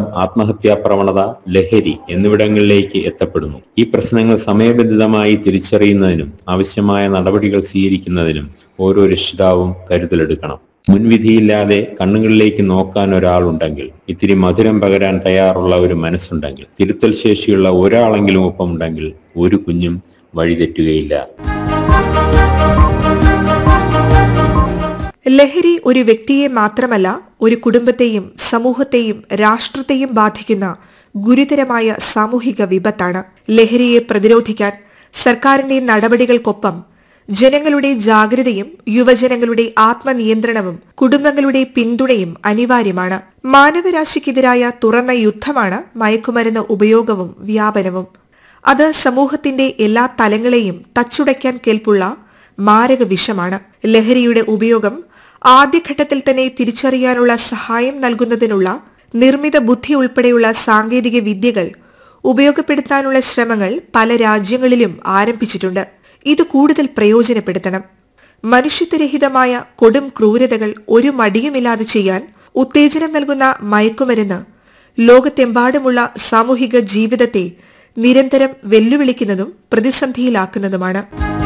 ആത്മഹത്യാ പ്രവണത, ലഹരി എന്നിവിടങ്ങളിലേക്ക് എത്തപ്പെടുന്നു. ഈ പ്രശ്നങ്ങൾ സമയബന്ധിതമായി തിരിച്ചറിയുന്നതിനും ആവശ്യമായ നടപടികൾ സ്വീകരിക്കുന്നതിനും ഓരോ രക്ഷിതാവും കരുതലെടുക്കണം. മുൻവിധിയില്ലാതെ കണ്ണുകളിലേക്ക് നോക്കാൻ ഒരാളുണ്ടെങ്കിൽ, ഇത്തിരി മധുരം പകരാൻ തയ്യാറുള്ള ഒരു മനസ്സുണ്ടെങ്കിൽ, തിരുത്തൽ ശേഷിയുള്ള ഒരാളെങ്കിലും ഒപ്പമുണ്ടെങ്കിൽ ഒരു കുഞ്ഞും വഴിതെറ്റുകയില്ല. ലഹരി ഒരു വ്യക്തിയെ മാത്രമല്ല, ഒരു കുടുംബത്തെയും സമൂഹത്തെയും രാഷ്ട്രത്തെയും ബാധിക്കുന്ന ഗുരുതരമായ സാമൂഹിക വിപത്താണ്. ലഹരിയെ പ്രതിരോധിക്കാൻ സർക്കാരിന്റെ നടപടികൾക്കൊപ്പം ജനങ്ങളുടെ ജാഗ്രതയും യുവജനങ്ങളുടെ ആത്മനിയന്ത്രണവും കുടുംബങ്ങളുടെ പിന്തുണയും അനിവാര്യമാണ്. മാനവരാശിക്കെതിരായ തുറന്ന യുദ്ധമാണ് മയക്കുമരുന്ന് ഉപയോഗവും വ്യാപനവും. അത് സമൂഹത്തിന്റെ എല്ലാ തലങ്ങളെയും തച്ചുടയ്ക്കാൻ കെൽപ്പുള്ള മാരക വിഷമാണ്. ലഹരിയുടെ ഉപയോഗം ആദ്യഘട്ടത്തിൽ തന്നെ തിരിച്ചറിയാനുള്ള സഹായം നൽകുന്നതിനുള്ള നിർമ്മിത ബുദ്ധി ഉൾപ്പെടെയുള്ള സാങ്കേതിക വിദ്യകൾ ഉപയോഗപ്പെടുത്താനുള്ള ശ്രമങ്ങൾ പല രാജ്യങ്ങളിലും ആരംഭിച്ചിട്ടുണ്ട്. ഇത് കൂടുതൽ പ്രയോജനപ്പെടുത്തണം. മനുഷ്യത്വരഹിതമായ കൊടും ക്രൂരതകൾ ഒരു മടിയുമില്ലാതെ ചെയ്യാൻ ഉത്തേജനം നൽകുന്ന മയക്കുമരുന്ന് ലോകത്തെമ്പാടുമുള്ള സാമൂഹിക ജീവിതത്തെ നിരന്തരം വെല്ലുവിളിക്കുന്നതും പ്രതിസന്ധിയിലാക്കുന്നതുമാണ്.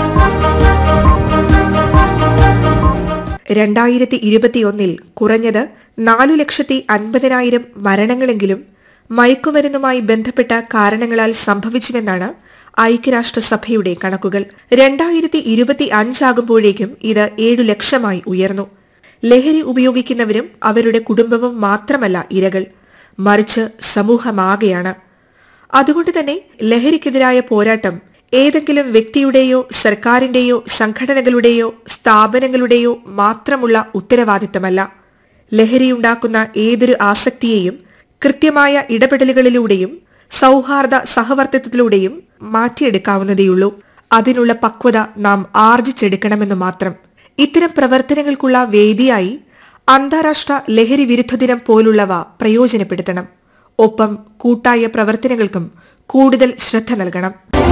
2021 കുറഞ്ഞത് 4,50,000 മരണങ്ങളെങ്കിലും മയക്കുമരുന്നുമായി ബന്ധപ്പെട്ട കാരണങ്ങളാൽ സംഭവിച്ചുവെന്നാണ് ഐക്യരാഷ്ട്രസഭയുടെ കണക്കുകൾ. 2025 ആകുമ്പോഴേക്കും ഇത് 7 ലക്ഷമായി ഉയർന്നു. ലഹരി ഉപയോഗിക്കുന്നവരും അവരുടെ കുടുംബവും മാത്രമല്ല ഇരകൾ, മറിച്ച് സമൂഹമാകെയാണ്. അതുകൊണ്ട് തന്നെ ലഹരിക്കെതിരായ പോരാട്ടം ഏതെങ്കിലും വ്യക്തിയുടെയോ സർക്കാരിന്റെയോ സംഘടനകളുടെയോ സ്ഥാപനങ്ങളുടെയോ മാത്രമുള്ള ഉത്തരവാദിത്തമല്ല. ലഹരിയുണ്ടാക്കുന്ന ഏതൊരു ആസക്തിയെയും കൃത്യമായ ഇടപെടലുകളിലൂടെയും സൗഹാർദ്ദ സഹവർത്തിത്വത്തിലൂടെയും മാറ്റിയെടുക്കാവുന്നതേയുള്ളൂ. അതിനുള്ള പക്വത നാം ആർജിച്ചെടുക്കണമെന്ന് മാത്രം. ഇത്തരം പ്രവർത്തനങ്ങൾക്കുള്ള വേദിയായി അന്താരാഷ്ട്ര ലഹരി വിരുദ്ധ ദിനം പോലുള്ളവ പ്രയോജനപ്പെടുത്തണം. ഒപ്പം കൂട്ടായ പ്രവർത്തനങ്ങൾക്കും കൂടുതൽ ശ്രദ്ധ നൽകണം.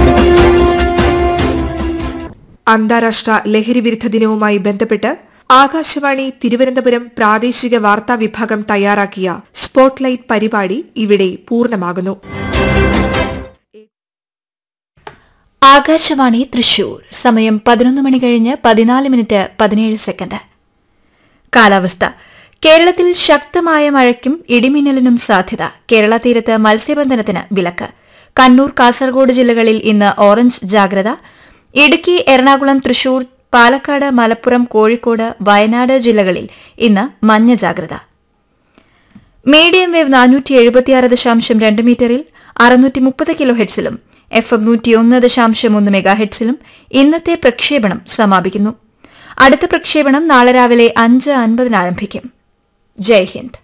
അന്താരാഷ്ട്ര ലഹരി വിരുദ്ധ ദിനവുമായി ബന്ധപ്പെട്ട് ആകാശവാണി തിരുവനന്തപുരം പ്രാദേശിക വാർത്താ വിഭാഗം തയ്യാറാക്കിയ സ്പോട്ട്ലൈറ്റ് പരിപാടി ഇവിടെ പൂർണ്ണമാകുന്നു. ആകാശവാണി തൃശൂർ. സമയം 11:14:17. കാലാവസ്ഥ. കേരളത്തിൽ ശക്തമായ മഴയ്ക്കും ഇടിമിന്നലിനും സാധ്യത. കേരള തീരത്ത് മത്സ്യബന്ധനത്തിന് വിലക്ക്. കണ്ണൂർ, കാസർഗോഡ് ജില്ലകളിൽ ഇന്ന് ഓറഞ്ച് ജാഗ്രത. ഇടുക്കി, എറണാകുളം, തൃശൂർ, പാലക്കാട്, മലപ്പുറം, കോഴിക്കോട്, വയനാട് ജില്ലകളിൽ ഇന്ന് മഞ്ഞ ജാഗ്രത. മീഡിയം വേവ് 476.2 മീറ്ററിൽ 630 കിലോ ഹെഡ്സിലും FM 101.1 മെഗാഹെഡ്സിലും ഇന്നത്തെ പ്രക്ഷേപണം സമാപിക്കുന്നു. അടുത്ത പ്രക്ഷേപണം നാളെ രാവിലെ 5:50 ആരംഭിക്കും. ജയ് ഹിന്ദ്.